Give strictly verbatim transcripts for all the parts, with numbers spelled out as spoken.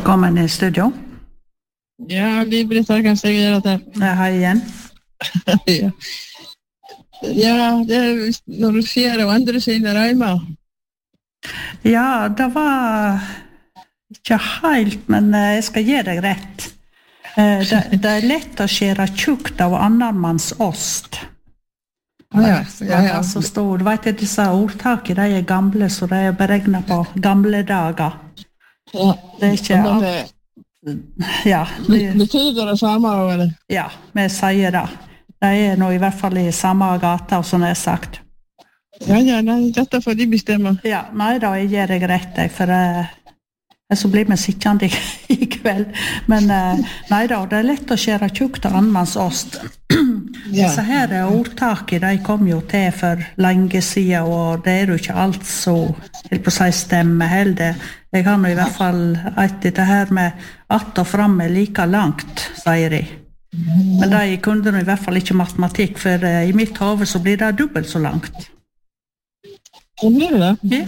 Velkommen i studio. Ja, Liv-Britt Harkens, jeg gjør det. Ja, hei igjen. ja. ja, det er når du sier det andre sine reimer. Ja, det var ikke helt, men jeg skal gi deg rett. Det, det er lett å skjere tjukt av annan manns ost. Ah, ja, ja, ja. Så stod, du vet, disse ordtaket, de er gamle, så de er beregnet på gamle dager. Ja, det er ikke alt. Ja, det betyder det samme, eller? Ja, vi sier det. De er nå i hvert fall i samme gata, som jeg har sagt. Ja, ja, nei, dette får de bestemme. Ja, nei da, jeg gir deg rett, jeg, for uh, så blir vi sittende i, i kveld. Men uh, nei da, det er lett å skjere tjukt av annenmanns ost. Ja. Så her er ordtaket, de kom jo til for lenge siden, og det er jo ikke alt så, helt på seg stemme heller. Jeg har nå i hvert fall et dette her med att og fram er like langt, sier de. Men de kunne nå i hvert fall ikke matematikk, for uh, i mitt hode så blir det dobbelt så langt. Hvor blir det? Ja.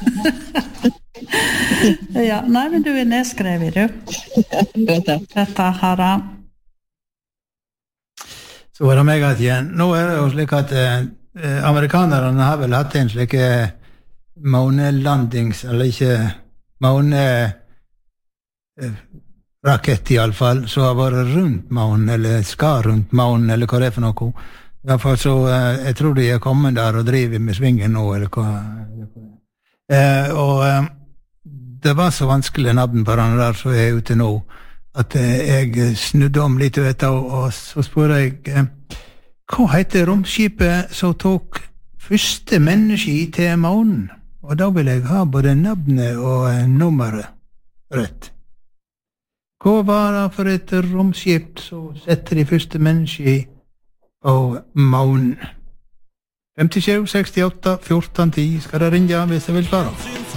ja, nei, men du er nedskrevet, du. Dette har han. Så var det meg at igjen. Nå er det jo slik at eh, amerikanerne har vel hatt en slik eh, månelandings, eller ikke måne eh, rakett i alle fall, så har vært rundt månen, eller skal rundt månen, eller hva det er for noe. I hvert fall så, eh, jeg tror de er kommet der og driver med svingen nå, eller hva. Eh, og eh, det var så vanskelig navn på den der, så er jeg ute nå, at jeg snudde om litt vet du, og så spør jeg hva heter romskipet som tok første menneske til månen? Og da vil jeg ha både navnet og nummeret rett. Hva var det for et romskip som setter de første menneske på månen? femtisju sekstiåtte fjorten ti skal det ringe hvis jeg vil svare.